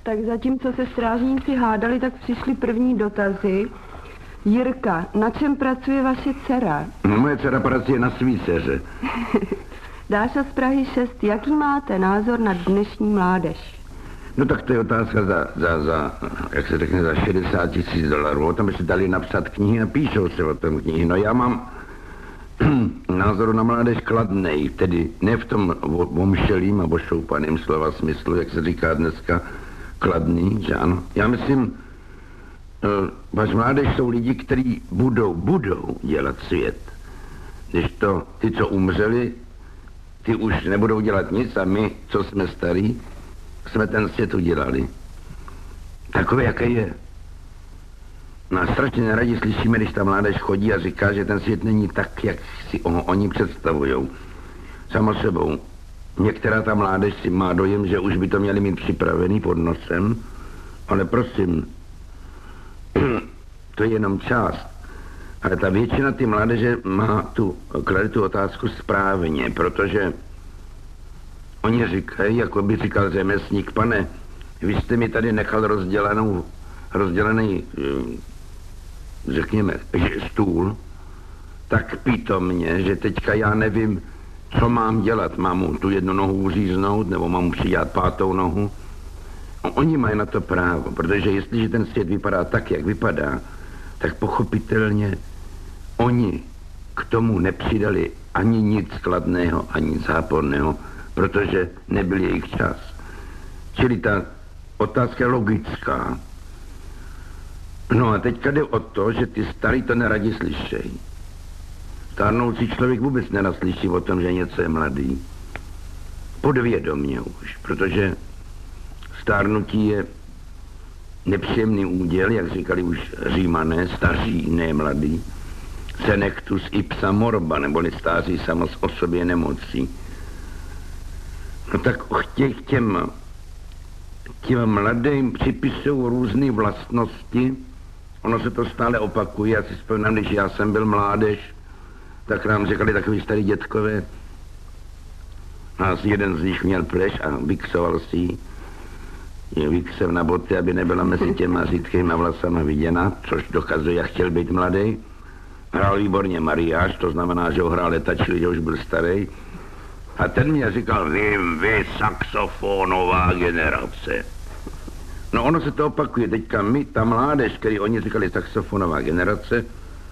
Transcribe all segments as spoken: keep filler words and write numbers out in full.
Tak zatímco se strážníci hádali, tak přišly první dotazy. Jirka, na čem pracuje vaše dcera? No, moje dcera pracuje na svý dceře. Dáša z Prahy šest, jaký máte názor na dnešní mládež? No tak to je otázka za, za, za jak se řekne, za šedesát tisíc dolarů. O tom by se dali napsat knihy a píšou se o tom knihy. No já mám názoru na mládež kladnej, tedy ne v tom omšelým a ošoupaným slova smyslu, jak se říká dneska, kladný, že ano. Já myslím, váš mládež jsou lidi, kteří budou, budou dělat svět. Když to ty, co umřeli, ty už nebudou dělat nic a my, co jsme starí, jsme ten svět udělali. Takové, jaký je. No a strašně neradi slyšíme, když ta mládež chodí a říká, že ten svět není tak, jak si ho oni představujou. Samo sebou. Některá ta mládež si má dojem, že už by to měli mít připravený pod nosem, ale prosím, to je jenom část. Ale ta většina ty mládeže má tu, klade tu otázku správně, protože oni říkají, jako by říkal řemeslník, pane, vy jste mi tady nechal rozdělenou, rozdělený, řekněme, stůl, tak pítomně, že teďka já nevím, co mám dělat. Mám mu tu jednu nohu uříznout, nebo mám mu přidělat pátou nohu. Oni mají na to právo, protože jestliže ten svět vypadá tak, jak vypadá, tak pochopitelně oni k tomu nepřidali ani nic kladného, ani nic záporného, protože nebyl jejich čas. Čili ta otázka je logická. No a teďka jde o to, že ty starý to neradi slyšejí. Stárnoucí člověk vůbec nenaslyší o tom, že něco je mladý. Podvědomě už, protože stárnutí je nepříjemný úděl, jak říkali už Římané, staří, ne mladí. Senectus ipsa morba, neboli stáří samo o sobě nemocí. No tak těch těm, těm mladým připisují různé vlastnosti. Ono se to stále opakuje. Já si vzpomínám, když já jsem byl mládež, tak nám říkali takový starý dětkové. A jeden z nich měl pleš a vyksoval si ji. Vyksev na boty, aby nebyla mezi těma řídkýma vlasama viděna, což dokazuje, jak chtěl být mladý. Hrál výborně mariáš, to znamená, že ho hrál letačil, že už byl starý. A ten mě říkal, vy, vy, saxofonová generace. No ono se to opakuje. Teďka my, ta mládež, který oni říkali saxofonová generace,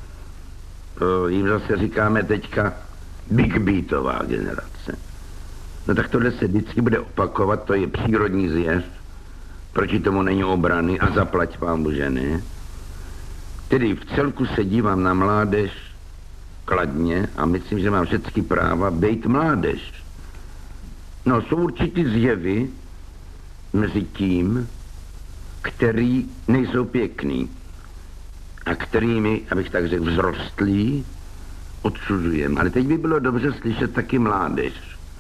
to jim zase říkáme teďka big beatová generace. No tak tohle se vždycky bude opakovat, to je přírodní zjev, proti tomu není obrany a zaplať pánbu, že ne. Tedy v celku se dívám na mládež kladně a myslím, že mám všechny práva být mládež. No, jsou určitý zjevy mezi tím, který nejsou pěkný a kterými, abych tak řekl, vzrostlí, odsuzujeme. Ale teď by bylo dobře slyšet taky mládež.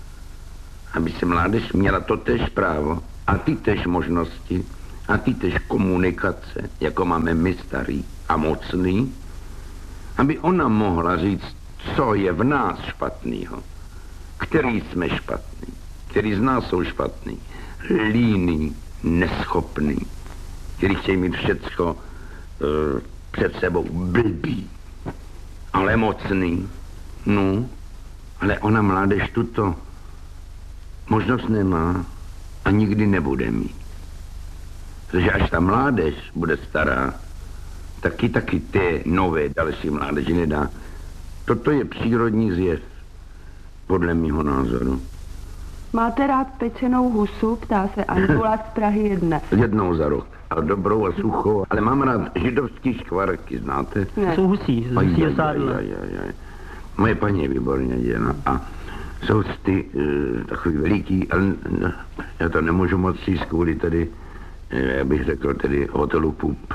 Aby se mládež měla totéž právo a ty též možnosti a ty též komunikace, jako máme my starý a mocný, aby ona mohla říct, co je v nás špatného, který jsme špatný, který z nás jsou špatný, líný, neschopný, který chtějí mít všecko uh, před sebou blbý, ale mocný. No, ale ona mládež tuto možnost nemá a nikdy nebude mít. Protože až ta mládež bude stará, taky taky té nové další mládeži nedá. Toto je přírodní zjev, podle mýho názoru. Máte rád pečenou husu, ptá se Angula z Prahy jedna. Jednou za rok. A dobrou a suchou. Ale mám rád židovský škvarky, znáte? Ne. Jsou husí, z husí je sádla. Moje paní je výborně dělá. A jsou ty e, takový veliký, ale ne, já to nemůžu moc říct kvůli tady, e, já bych řekl tedy hotelu Pup.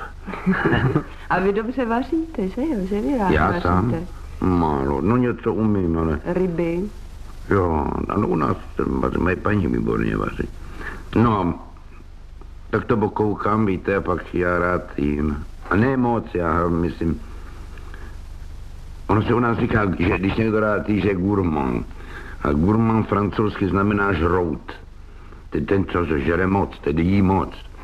A vy dobře vaříte, že jo? Že vy rád já vaříte? sám? Málo, no něco umím, ale... Ryby? Jo, ano, u nás moje paní výborně vaří. No, tak to pokoukám, víte, a pak já rád jím. A ne moc, já myslím... Ono se u nás říká, že když někdo rád jí, že je gourmand. A gourmand francouzsky znamená žrout. Tedy ten, co žere moc, tedy jí moc.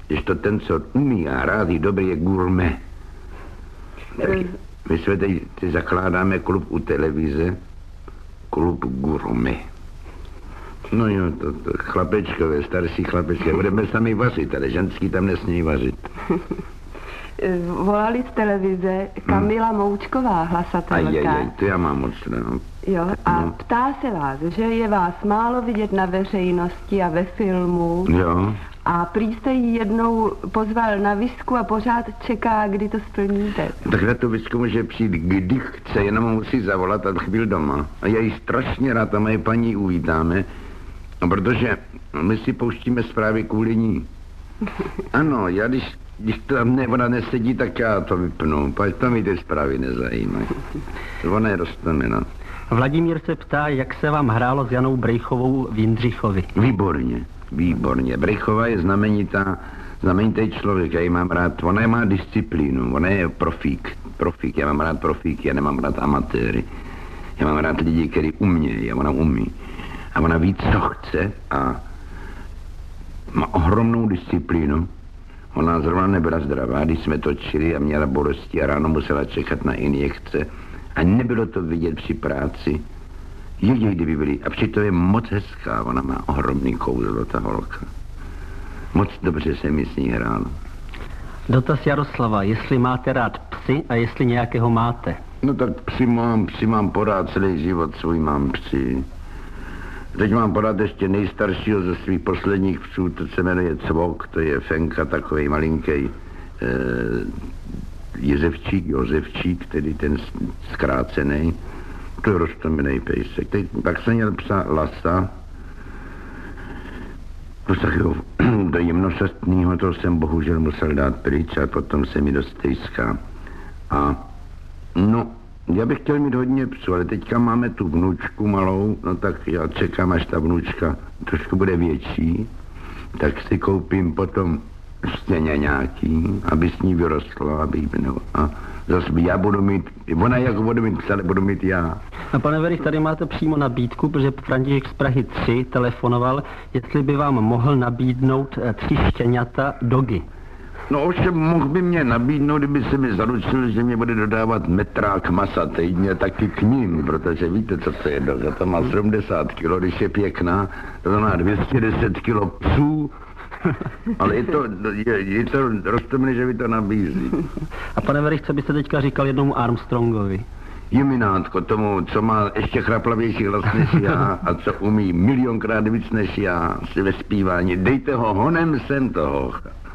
Když to ten, co umí a rád dobrý, je gourmet. Tak my jsme teď, teď zakládáme klub u televize, klub gourmet. No jo, to, to chlapečkové, starší chlapečkové, budeme sami vařit, ale ženský tam nesmějí vařit. Volali z televize Kamila hmm. Moučková, hlasatelka. Ajajaj, to já mám moc, no. Jo, a no. ptá se vás, že je vás málo vidět na veřejnosti a ve filmu. Jo. A prý jste jí jednou pozval na visku a pořád čeká, kdy to splníte. Tak na tu visku může přijít, kdy chce, jenom musí zavolat a chvíl doma. A já jí strašně rád a moje paní uvítáme, protože my si pouštíme zprávy kvůli ní. Ano, já když, když tam ne, ona nesedí, tak já to vypnu, pak to mi ty zprávy nezajímají. Ona je roztomena. Vladimír se ptá, jak se vám hrálo s Janou Brejchovou v Jindřichově. Výborně. Výborně. Brejchová je znamenitá, znamenitý člověk, já ji mám rád. Ona má disciplínu, ona je profík. Profík, já mám rád profíky, já nemám rád amatéry. Já mám rád lidi, kteří umějí a ona umí. A ona ví, co chce a má ohromnou disciplínu. Ona zrovna nebyla zdravá, když jsme točili a měla bolesti a ráno musela čekat na injekce. A nebylo to vidět při práci. Jedině, kdyby byli. A přitom je moc hezká, ona má ohromný kouzlo, ta holka. Moc dobře se mi s ní hrálo. Dotaz Jaroslava, jestli máte rád psy a jestli nějakého máte. No tak psi mám, psi mám porád celý život, svůj mám psi. Teď mám porád ještě nejstaršího ze svých posledních psů, to se jmenuje Cvok, to je Fenka, takovej malinký eh, Jezevčík, Josevčík, tedy ten zkrácený. To je roztomilej pejsek. Teď, pak jsem měl psa Lasa. To takového do jemnošastného, to jsem bohužel musel dát pryč a potom se mi dost stejská. A no, já bych chtěl mít hodně psů, ale teďka máme tu vnučku malou, no tak já čekám, až ta vnučka trošku bude větší, tak si koupím potom stěně nějaký, aby s ní vyrostlo, aby no, a zase já budu mít, ona jako budu mít psa, ale budu mít já. A pane Verich, tady máte přímo nabídku, protože František z Prahy tři telefonoval, jestli by vám mohl nabídnout tři štěňata dogy. No ovšem mohl by mě nabídnout, kdyby se mi zaručil, že mě bude dodávat metrák masa týdně taky k ním, protože víte, co to je doga, to má sedmdesát kilo, když je pěkná, to má dvě stě deset kilo psů, ale je to, je, je to roztomilé, že vy to nabízí. A pane Verich, co byste teďka říkal jednomu Armstrongovi? Juminátko, tomu, co má ještě chraplavější hlas než já a co umí milionkrát víc než já si ve zpívání, dejte ho honem sem toho.